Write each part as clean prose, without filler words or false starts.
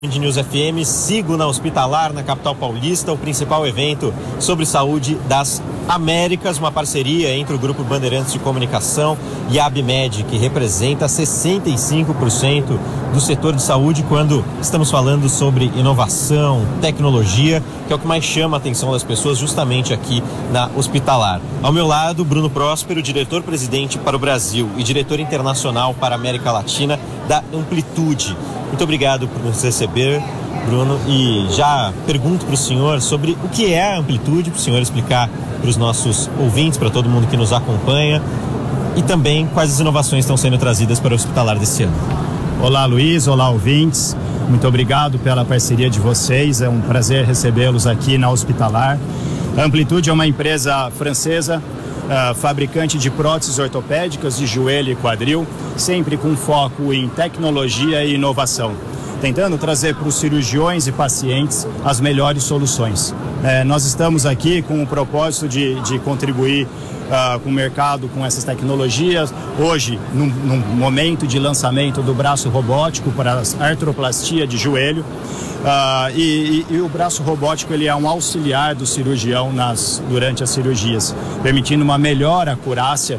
Band News FM, sigo na Hospitalar, na capital paulista, o principal evento sobre saúde das Américas, uma parceria entre o Grupo Bandeirantes de Comunicação e a ABMed, que representa 65% do setor de saúde quando estamos falando sobre inovação, tecnologia, que é o que mais chama a atenção das pessoas justamente aqui na Hospitalar. Ao meu lado, Bruno Próspero, diretor-presidente para o Brasil e diretor internacional para a América Latina da Amplitude. Muito obrigado por nos receber, Bruno, e já pergunto para o senhor sobre o que é a Amplitude, para o senhor explicar para os nossos ouvintes, para todo mundo que nos acompanha, e também quais as inovações estão sendo trazidas para o Hospitalar desse ano. Olá, Luiz, olá, ouvintes, muito obrigado pela parceria de vocês, é um prazer recebê-los aqui na Hospitalar. A Amplitude é uma empresa francesa, fabricante de próteses ortopédicas de joelho e quadril, sempre com foco em tecnologia e inovação, tentando trazer para os cirurgiões e pacientes as melhores soluções. Nós estamos aqui com o propósito de contribuir com o mercado, com essas tecnologias. Hoje, num momento de lançamento do braço robótico para a artroplastia de joelho, e o braço robótico ele é um auxiliar do cirurgião durante as cirurgias, permitindo uma melhor acurácia,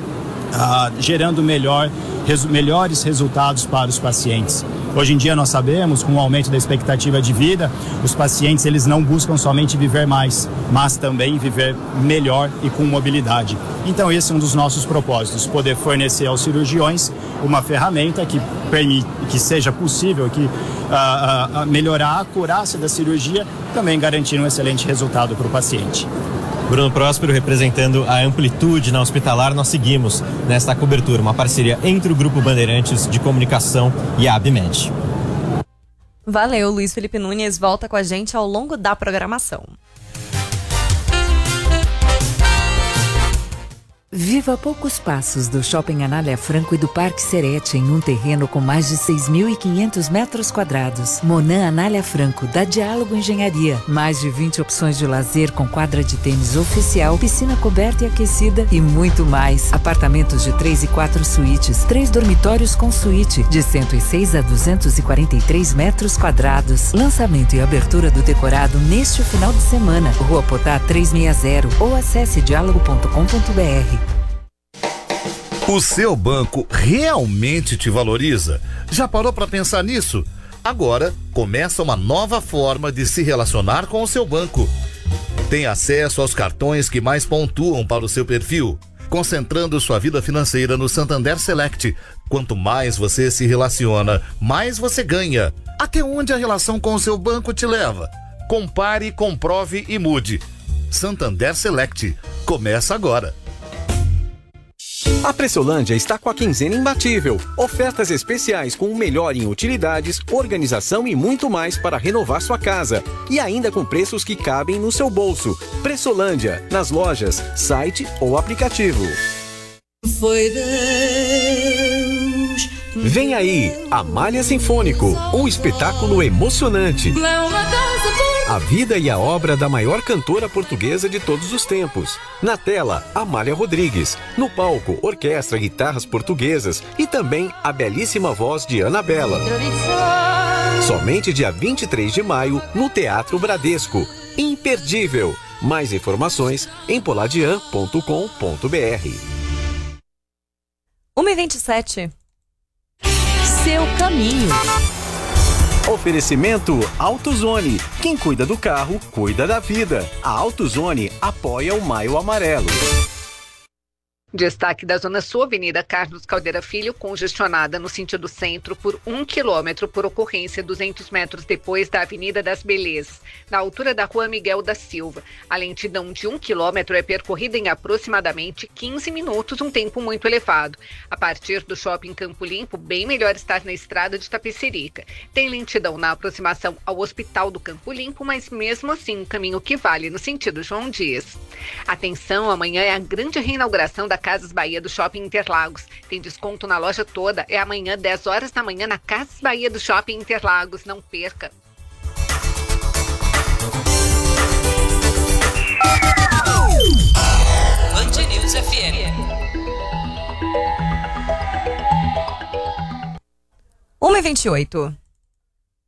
gerando melhores resultados para os pacientes. Hoje em dia nós sabemos, com o aumento da expectativa de vida, os pacientes eles não buscam somente viver mais, mas também viver melhor e com mobilidade. Então esse é um dos nossos propósitos, poder fornecer aos cirurgiões uma ferramenta que permite que seja possível melhorar a acurácia da cirurgia, também garantir um excelente resultado para o paciente. Bruno Próspero, representando a Amplitude na Hospitalar, nós seguimos nesta cobertura, uma parceria entre o Grupo Bandeirantes de Comunicação e a ABMed. Valeu, Luiz Felipe Nunes volta com a gente ao longo da programação. Viva a poucos passos do Shopping Anália Franco e do Parque Serete, em um terreno com mais de 6.500 metros quadrados. Monan Anália Franco, da Diálogo Engenharia. Mais de 20 opções de lazer com quadra de tênis oficial, piscina coberta e aquecida e muito mais. Apartamentos de 3 e 4 suítes, 3 dormitórios com suíte, de 106 a 243 metros quadrados. Lançamento e abertura do decorado neste final de semana. Rua Potá 360 ou acesse diálogo.com.br. O seu banco realmente te valoriza? Já parou para pensar nisso? Agora começa uma nova forma de se relacionar com o seu banco. Tem acesso aos cartões que mais pontuam para o seu perfil, concentrando sua vida financeira no Santander Select. Quanto mais você se relaciona, mais você ganha. Até onde a relação com o seu banco te leva? Compare, comprove e mude. Santander Select. Começa agora. A Pressolândia está com a quinzena imbatível. Ofertas especiais com o melhor em utilidades, organização e muito mais para renovar sua casa. E ainda com preços que cabem no seu bolso. Pressolândia, nas lojas, site ou aplicativo. Foi Deus. Vem aí, Amália Sinfônico, um espetáculo emocionante. A vida e a obra da maior cantora portuguesa de todos os tempos. Na tela, Amália Rodrigues. No palco, orquestra, guitarras portuguesas e também a belíssima voz de Anabela. Somente dia 23 de maio, no Teatro Bradesco. Imperdível. Mais informações em poladian.com.br. 1h27. Seu caminho. Oferecimento AutoZone. Quem cuida do carro, cuida da vida. A AutoZone apoia o Maio Amarelo. Destaque da Zona Sul, Avenida Carlos Caldeira Filho, congestionada no sentido centro por 1 quilômetro por ocorrência 200 metros depois da Avenida das Belezas, na altura da Rua Miguel da Silva. A lentidão de 1 quilômetro é percorrida em aproximadamente 15 minutos, um tempo muito elevado. A partir do Shopping Campo Limpo, bem melhor estar na estrada de Tapecerica. Tem lentidão na aproximação ao Hospital do Campo Limpo, mas mesmo assim um caminho que vale no sentido João Dias. Atenção, amanhã é a grande reinauguração da Casas Bahia do Shopping Interlagos. Tem desconto na loja toda. É amanhã, 10 horas da manhã, na Casas Bahia do Shopping Interlagos. Não perca! Band News FM. 1h28.